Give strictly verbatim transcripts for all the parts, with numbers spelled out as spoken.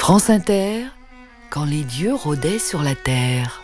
France Inter, quand les dieux rôdaient sur la terre.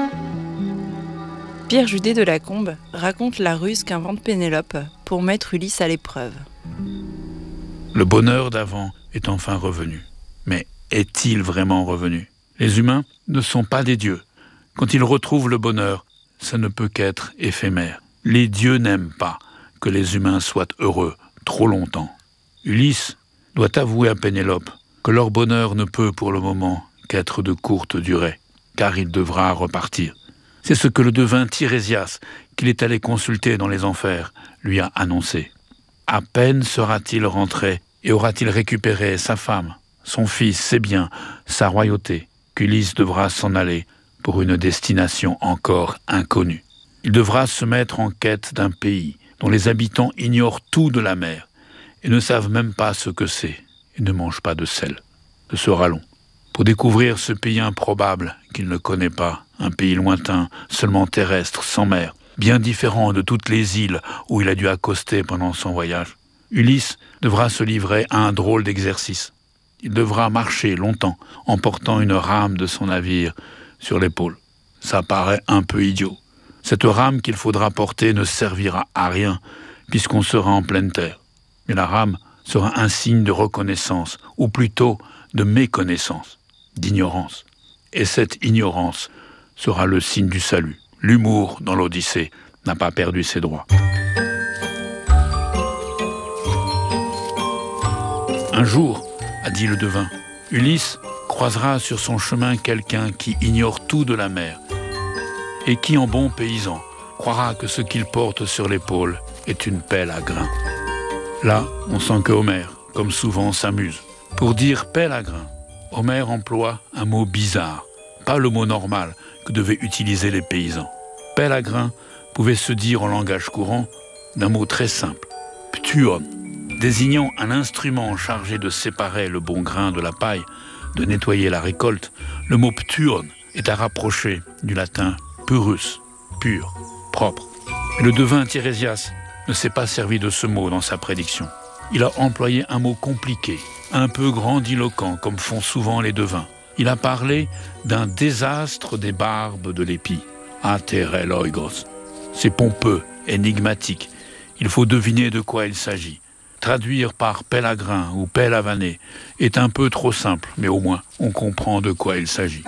Pierre Judet de Lacombe raconte la ruse qu'invente Pénélope pour mettre Ulysse à l'épreuve. Le bonheur d'avant est enfin revenu. Mais est-il vraiment revenu ? Les humains ne sont pas des dieux. Quand ils retrouvent le bonheur, ça ne peut qu'être éphémère. Les dieux n'aiment pas que les humains soient heureux trop longtemps. Ulysse doit avouer à Pénélope que leur bonheur ne peut pour le moment qu'être de courte durée, car il devra repartir. C'est ce que le devin Tirésias, qu'il est allé consulter dans les enfers, lui a annoncé. À peine sera-t-il rentré et aura-t-il récupéré sa femme, son fils, ses biens, sa royauté, qu'Ulysse devra s'en aller pour une destination encore inconnue. Il devra se mettre en quête d'un pays dont les habitants ignorent tout de la mer et ne savent même pas ce que c'est et ne mangent pas de sel. Ce sera long. Pour découvrir ce pays improbable qu'il ne connaît pas, un pays lointain, seulement terrestre, sans mer, bien différent de toutes les îles où il a dû accoster pendant son voyage, Ulysse devra se livrer à un drôle d'exercice. Il devra marcher longtemps en portant une rame de son navire sur l'épaule. Ça paraît un peu idiot. Cette rame qu'il faudra porter ne servira à rien puisqu'on sera en pleine terre. Mais la rame sera un signe de reconnaissance, ou plutôt de méconnaissance, d'ignorance. Et cette ignorance sera le signe du salut. L'humour dans l'Odyssée n'a pas perdu ses droits. Un jour, a dit le devin, Ulysse croisera sur son chemin quelqu'un qui ignore tout de la mer et qui, en bon paysan, croira que ce qu'il porte sur l'épaule est une pelle à grains. Là, on sent que Homère, comme souvent, s'amuse. Pour dire pelle à grains, Homère emploie un mot bizarre, pas le mot normal que devaient utiliser les paysans. Pelle à grains pouvait se dire en langage courant d'un mot très simple, ptuon, désignant un instrument chargé de séparer le bon grain de la paille, de nettoyer la récolte. Le mot ptuon est à rapprocher du latin purus, pur, propre. Et le devin Tirésias ne s'est pas servi de ce mot dans sa prédiction. Il a employé un mot compliqué, un peu grandiloquent, comme font souvent les devins. Il a parlé d'un désastre des barbes de l'épi, atereloigos. C'est pompeux, énigmatique. Il faut deviner de quoi il s'agit. Traduire par pelle à grains ou pelle avanée est un peu trop simple, mais au moins on comprend de quoi il s'agit.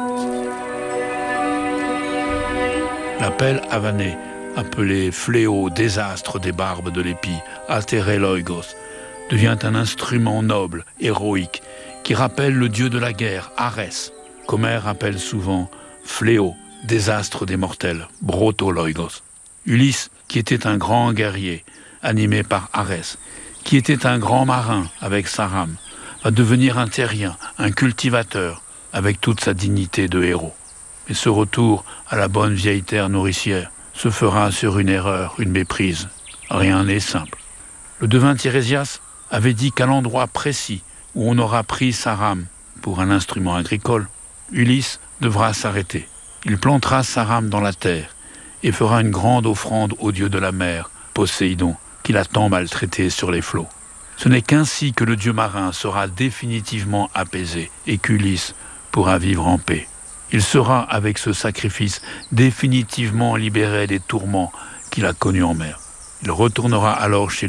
La pelle avanée, appelée fléau, désastre des barbes de l'épi, atereloigos, devient un instrument noble, héroïque, qui rappelle le dieu de la guerre, Arès, qu'Homère appelle souvent fléau, désastre des mortels, brotoloigos. Ulysse, qui était un grand guerrier, animé par Arès, qui était un grand marin avec sa rame, va devenir un terrien, un cultivateur, avec toute sa dignité de héros. Et ce retour à la bonne vieille terre nourricière se fera sur une erreur, une méprise. Rien n'est simple. Le devin Tirésias avait dit qu'à l'endroit précis où on aura pris sa rame pour un instrument agricole, Ulysse devra s'arrêter. Il plantera sa rame dans la terre et fera une grande offrande au dieu de la mer, Poséidon, qu'il a tant maltraité sur les flots. Ce n'est qu'ainsi que le dieu marin sera définitivement apaisé et qu'Ulysse pourra vivre en paix. Il sera, avec ce sacrifice, définitivement libéré des tourments qu'il a connus en mer. Il retournera alors chez